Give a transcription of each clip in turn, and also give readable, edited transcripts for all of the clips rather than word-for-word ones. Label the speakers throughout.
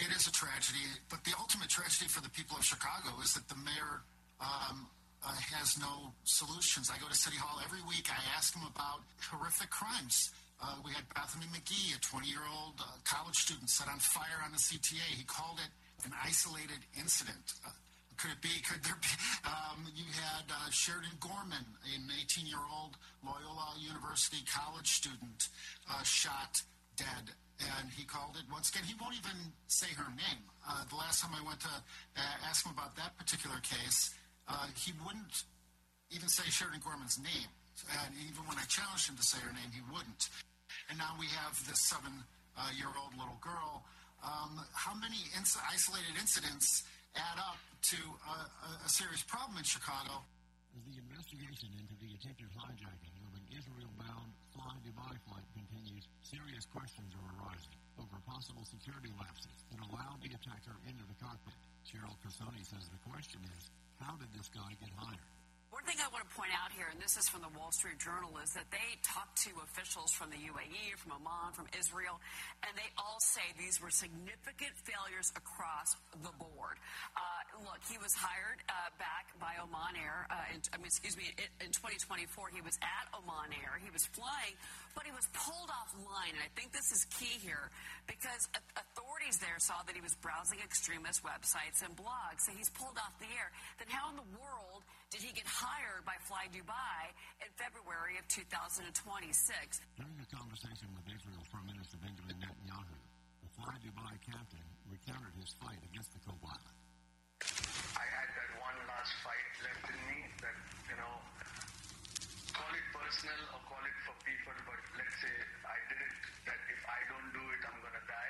Speaker 1: it is a tragedy, but the ultimate tragedy for the people of Chicago is that the mayor has no solutions. I go to City Hall every week. I ask him about horrific crimes. We had Bethany McGee, a 20-year-old college student, set on fire on the CTA. He called it an isolated incident. Could there be? You had Sheridan Gorman, an 18-year-old Loyola University college student, shot dead. And he called it, once again, he won't even say her name. The last time I went to ask him about that particular case, he wouldn't even say Sheridan Gorman's name. And even when I challenged him to say her name, he wouldn't. And now we have this 7-year-old little girl. How many isolated incidents add up to a serious problem in Chicago?
Speaker 2: As the investigation into the attempted hijacking of an Israel-bound Fly Dubai flight continues, serious questions are arising over possible security lapses that allowed the attacker into the cockpit. Cheryl Cassoni says the question is, how did this guy get hired?
Speaker 3: One thing I want to point out here, and this is from the Wall Street Journal, is that they talked to officials from the UAE, from Oman, from Israel, and they all say these were significant failures across the board. Look, he was hired back by Oman Air. In 2024, he was at Oman Air. He was flying, but he was pulled offline, and I think this is key here because authorities there saw that he was browsing extremist websites and blogs. So he's pulled off the air. Then how in the world did he get hired by Fly Dubai in February of 2026?
Speaker 2: During a conversation with Israel's Prime Minister Benjamin Netanyahu, the Fly Dubai captain recounted his fight against the co-pilot.
Speaker 4: I had that one last fight left in me that, call it personal or call it for people, but let's say I did it, that if I don't do it, I'm going to die.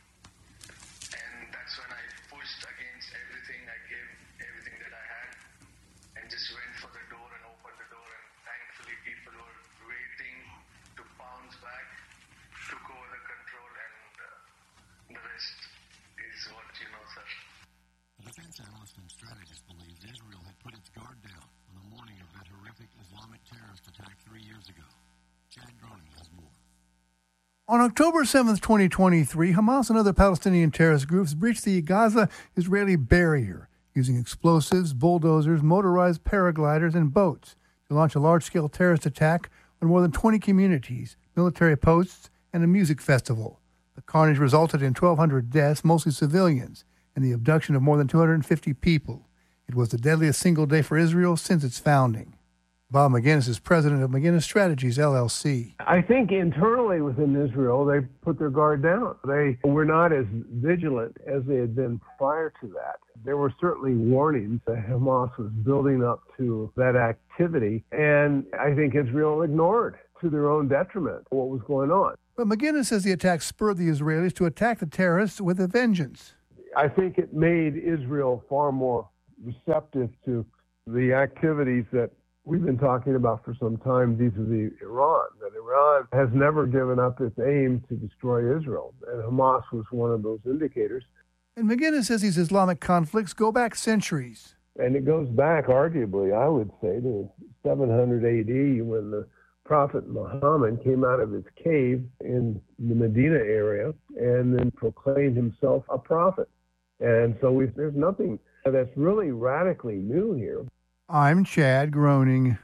Speaker 4: And that's when I pushed against everything. I gave everything that I had and just went for the door and opened the door. And thankfully, people were waiting to bounce back, took over the control, and the rest is what you know, sir.
Speaker 2: The defense analyst and strategist believes Israel had put its guard down on the morning of that horrific Islamic terrorist attack 3 years ago. Chad Groening has more.
Speaker 5: On October 7, 2023, Hamas and other Palestinian terrorist groups breached the Gaza-Israeli barrier using explosives, bulldozers, motorized paragliders, and boats to launch a large-scale terrorist attack on more than 20 communities, military posts, and a music festival. The carnage resulted in 1,200 deaths, mostly civilians, and the abduction of more than 250 people. It was the deadliest single day for Israel since its founding. Bob McGinnis is president of McGinnis Strategies, LLC.
Speaker 6: I think internally within Israel, they put their guard down. They were not as vigilant as they had been prior to that. There were certainly warnings that Hamas was building up to that activity, and I think Israel ignored, to their own detriment, what was going on.
Speaker 5: But McGinnis says the attack spurred the Israelis to attack the terrorists with a vengeance.
Speaker 6: I think it made Israel far more receptive to the activities that we've been talking about for some time vis-a-vis Iran, that Iran has never given up its aim to destroy Israel, and Hamas was one of those indicators.
Speaker 5: And McGinnis says these Islamic conflicts go back centuries.
Speaker 6: And it goes back, arguably, I would say, to 700 A.D. when the Prophet Muhammad came out of his cave in the Medina area and then proclaimed himself a prophet. And so there's nothing that's really radically new here.
Speaker 5: I'm Chad Groening.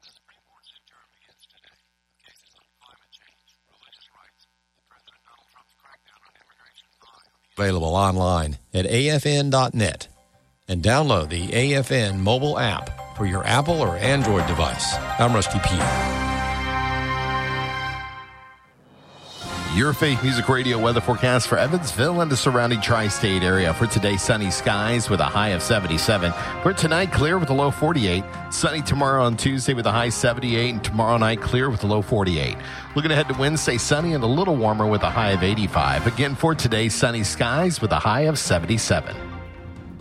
Speaker 7: Available online at afn.net and download the AFN mobile app for your Apple or Android device. I'm Rusty P.
Speaker 8: Your Faith Music Radio weather forecast for Evansville and the surrounding tri-state area. For today, sunny skies with a high of 77. For tonight, clear with a low 48. Sunny tomorrow on Tuesday with a high 78. And tomorrow night, clear with a low 48. Looking ahead to Wednesday, sunny and a little warmer with a high of 85. Again, for today, sunny skies with a high of 77.